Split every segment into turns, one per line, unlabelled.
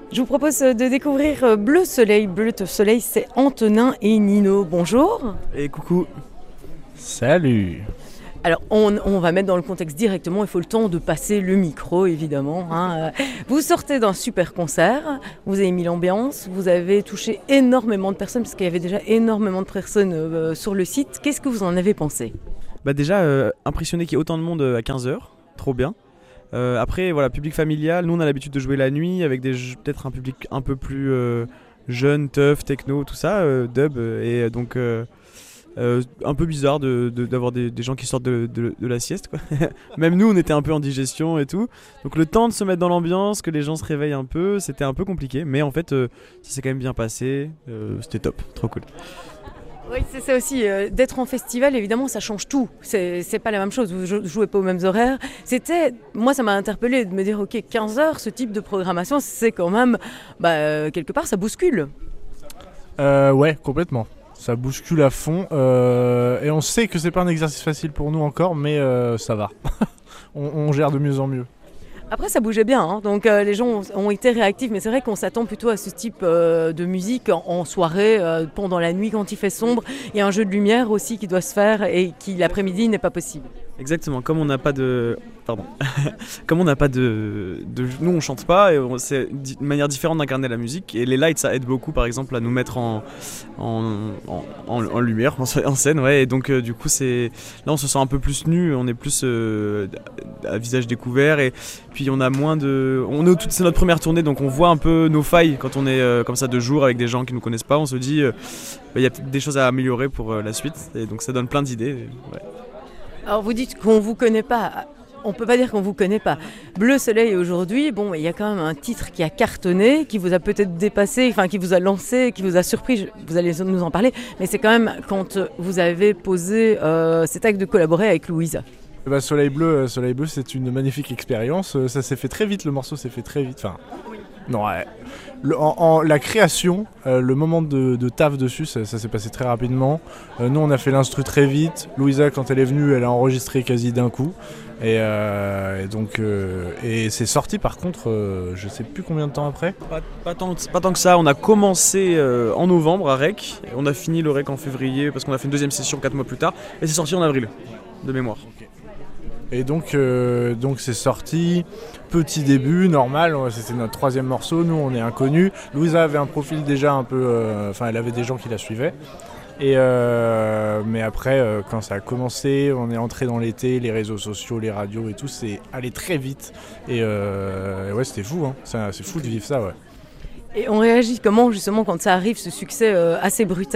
Je vous propose de découvrir Bleu Soleil. Bleu Soleil, c'est Antonin et Nino. Bonjour.
Et coucou.
Salut.
Alors, on va mettre dans le contexte directement, il faut le temps de passer le micro, évidemment. Vous sortez d'un super concert, vous avez mis l'ambiance, vous avez touché énormément de personnes, parce qu'il y avait déjà énormément de personnes sur le site. Qu'est-ce que vous en avez pensé ?
Déjà, impressionné qu'il y ait autant de monde à 15h, trop bien. Après, voilà, public familial, nous on a l'habitude de jouer la nuit avec peut-être un public un peu plus jeune, tough, techno, tout ça, dub, et donc un peu bizarre d'avoir des gens qui sortent de la sieste, quoi. Même nous on était un peu en digestion et tout, donc le temps de se mettre dans l'ambiance, que les gens se réveillent un peu, c'était un peu compliqué, mais en fait ça s'est quand même bien passé, c'était top, trop cool.
Oui, c'est ça aussi. D'être en festival, évidemment, ça change tout. C'est pas la même chose. Vous jouez pas aux mêmes horaires. Moi, ça m'a interpellée de me dire, ok, 15h, ce type de programmation, c'est quand même, quelque part, ça bouscule.
Ouais, complètement. Ça bouscule à fond. Et on sait que c'est pas un exercice facile pour nous encore, mais ça va. on gère de mieux en mieux.
Après, ça bougeait bien, donc les gens ont été réactifs, mais c'est vrai qu'on s'attend plutôt à ce type de musique en soirée, pendant la nuit quand il fait sombre. Il y a un jeu de lumière aussi qui doit se faire et qui l'après-midi n'est pas possible.
Exactement, comme on n'a pas de... comme on n'a pas nous on chante pas, et c'est une manière différente d'incarner la musique, et les lights ça aide beaucoup par exemple à nous mettre en lumière, en scène, ouais, et donc du coup là on se sent un peu plus nu, on est plus à visage découvert, et puis on a moins c'est notre première tournée, donc on voit un peu nos failles quand on est comme ça de jour avec des gens qui nous connaissent pas, on se dit il y a peut-être des choses à améliorer pour la suite, et donc ça donne plein d'idées, ouais.
Alors vous dites qu'on vous connaît pas. On peut pas dire qu'on vous connaît pas. Bleu Soleil aujourd'hui, il y a quand même un titre qui a cartonné, qui vous a peut-être dépassé, qui vous a lancé, qui vous a surpris, vous allez nous en parler, mais c'est quand même quand vous avez posé cet acte de collaborer avec Louisa.
Soleil Bleu, c'est une magnifique expérience. Ça s'est fait très vite, le morceau s'est fait très vite. Non, ouais. La création, le moment de taf dessus, ça s'est passé très rapidement. Nous, on a fait l'instru très vite. Louisa, quand elle est venue, elle a enregistré quasi d'un coup. Et c'est sorti par contre, je sais plus combien de temps après.
Pas tant que ça, on a commencé en novembre à Rec, on a fini le Rec en février parce qu'on a fait une deuxième session 4 mois plus tard, et c'est sorti en avril, de mémoire. Okay.
Et donc c'est sorti, petit début, normal, c'était notre troisième morceau, nous on est inconnus. Louisa avait un profil déjà un peu, elle avait des gens qui la suivaient. Mais après, quand ça a commencé, on est entré dans l'été, les réseaux sociaux, les radios et tout, c'est allé très vite. Et ouais, c'était fou, hein. C'est fou de vivre ça, ouais.
Et on réagit comment justement quand ça arrive, ce succès assez brutal ?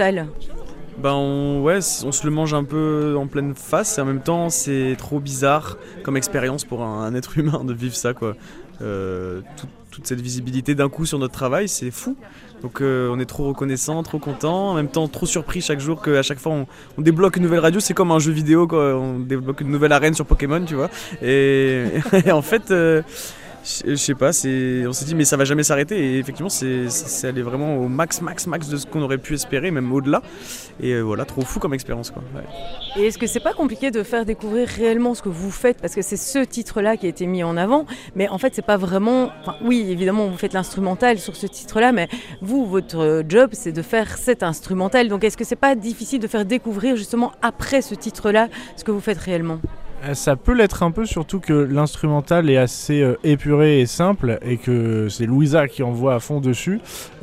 On se le mange un peu en pleine face, et en même temps c'est trop bizarre comme expérience pour un être humain de vivre ça, quoi. Toute cette visibilité d'un coup sur notre travail, c'est fou. Donc on est trop reconnaissant, trop content, en même temps trop surpris chaque jour qu'à chaque fois on débloque une nouvelle radio, c'est comme un jeu vidéo, quoi. On débloque une nouvelle arène sur Pokémon, tu vois. Et en fait... je sais pas, on s'est dit mais ça va jamais s'arrêter, et effectivement c'est allé vraiment au max de ce qu'on aurait pu espérer, même au-delà, et voilà, trop fou comme expérience, quoi. Ouais.
Et est-ce que c'est pas compliqué de faire découvrir réellement ce que vous faites, parce que c'est ce titre-là qui a été mis en avant, mais en fait c'est pas vraiment, oui évidemment vous faites l'instrumental sur ce titre-là, mais vous, votre job c'est de faire cet instrumental, donc est-ce que c'est pas difficile de faire découvrir justement après ce titre-là ce que vous faites réellement ?
Ça peut l'être un peu, surtout que l'instrumental est assez épuré et simple, et que c'est Louisa qui envoie à fond dessus.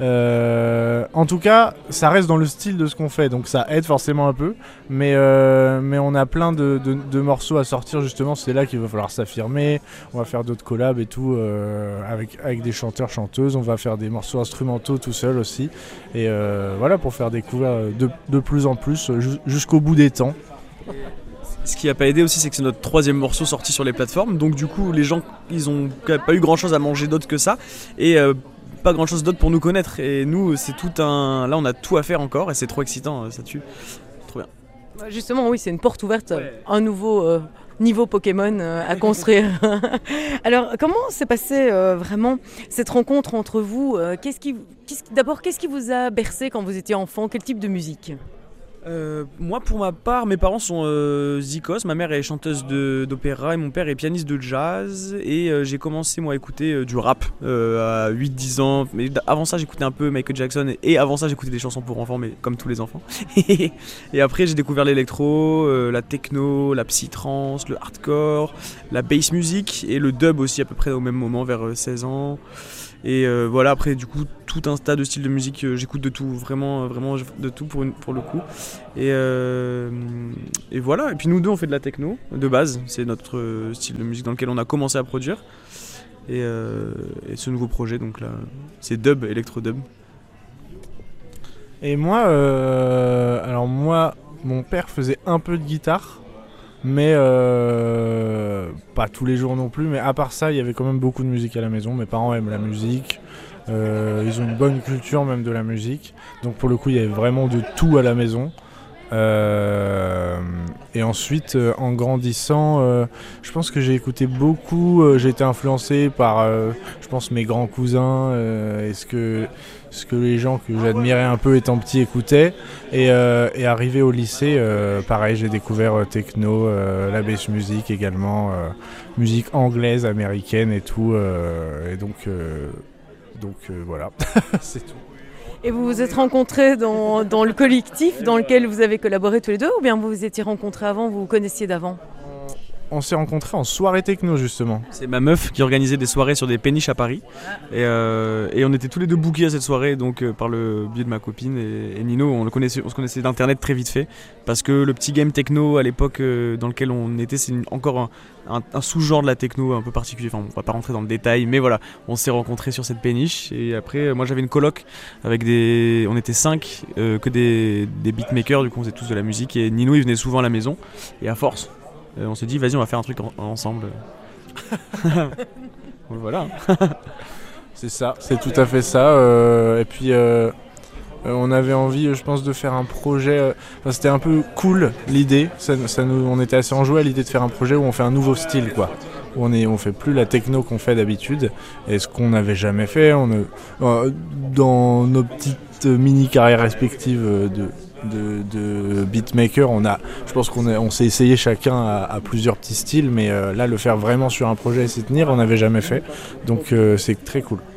En tout cas, ça reste dans le style de ce qu'on fait, donc ça aide forcément un peu. Mais on a plein de morceaux à sortir, justement, c'est là qu'il va falloir s'affirmer. On va faire d'autres collabs et tout, avec des chanteurs, chanteuses. On va faire des morceaux instrumentaux tout seul aussi. Et voilà, pour faire découvrir de plus en plus, jusqu'au bout des temps.
Ce qui n'a pas aidé aussi, c'est que c'est notre troisième morceau sorti sur les plateformes, donc du coup les gens ils ont pas eu grand chose à manger d'autre que ça, et pas grand chose d'autre pour nous connaître, et nous c'est là on a tout à faire encore, et c'est trop excitant, ça tue, trop bien.
Justement oui, c'est une porte ouverte, ouais. Un nouveau niveau Pokémon à construire. Alors comment s'est passée vraiment cette rencontre entre vous, d'abord qu'est-ce qui vous a bercé quand vous étiez enfant, quel type de musique ?
Moi, pour ma part, mes parents sont zikos. Ma mère est chanteuse d'opéra et mon père est pianiste de jazz. Et j'ai commencé, moi, à écouter du rap à 8-10 ans. Mais avant ça, j'écoutais un peu Michael Jackson. Et avant ça, j'écoutais des chansons pour enfants, mais comme tous les enfants. Et après, j'ai découvert l'électro, la techno, la psytrance, le hardcore, la bass music et le dub aussi, à peu près au même moment, vers 16 ans. Et voilà, après du coup tout un tas de styles de musique, j'écoute de tout, vraiment de tout pour le coup. Et voilà, et puis nous deux on fait de la techno de base, c'est notre style de musique dans lequel on a commencé à produire. Et ce nouveau projet donc là, c'est dub, électro-dub.
Et moi, alors moi, mon père faisait un peu de guitare. Mais pas tous les jours non plus, mais à part ça, il y avait quand même beaucoup de musique à la maison. Mes parents aiment la musique, ils ont une bonne culture même de la musique. Donc pour le coup, il y avait vraiment de tout à la maison. Et ensuite, en grandissant, je pense que j'ai écouté beaucoup, j'ai été influencé par, je pense, mes grands cousins, et ce que les gens que j'admirais un peu étant petit écoutaient. Et arrivé au lycée, pareil, j'ai découvert techno, la bass music également, musique anglaise, américaine et tout. Et donc voilà, c'est tout.
Et vous vous êtes rencontrés dans le collectif dans lequel vous avez collaboré tous les deux, ou bien vous vous étiez rencontrés avant, vous vous connaissiez d'avant ?
On s'est rencontrés en soirée techno justement.
C'est ma meuf qui organisait des soirées sur des péniches à Paris. Et on était tous les deux bookés à cette soirée, donc par le biais de ma copine et Nino, on se connaissait d'internet très vite fait. Parce que le petit game techno à l'époque dans lequel on était, c'est encore un sous-genre de la techno un peu particulier. Enfin, on va pas rentrer dans le détail, mais voilà, on s'est rencontrés sur cette péniche. Et après, moi j'avais une coloc avec on était 5, que des beatmakers, du coup on faisait tous de la musique. Et Nino il venait souvent à la maison, et à force, on s'est dit vas-y on va faire un truc ensemble. Voilà.
C'est ça, c'est tout à fait ça. Et puis on avait envie, je pense, de faire un projet. C'était un peu cool l'idée. On était assez enjoué à l'idée de faire un projet où on fait un nouveau style, quoi. Où on fait plus la techno qu'on fait d'habitude. Et ce qu'on n'avait jamais fait, dans nos petites mini carrières respectives de beatmaker, je pense qu'on s'est essayé chacun à plusieurs petits styles, mais là le faire vraiment sur un projet et s'y tenir, on n'avait jamais fait, donc c'est très cool.